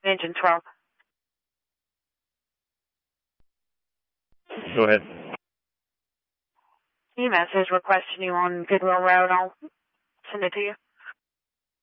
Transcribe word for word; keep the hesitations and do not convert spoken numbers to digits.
Engine twelve. Go ahead. E M S is requesting you on Goodwill Road. I'll send it to you.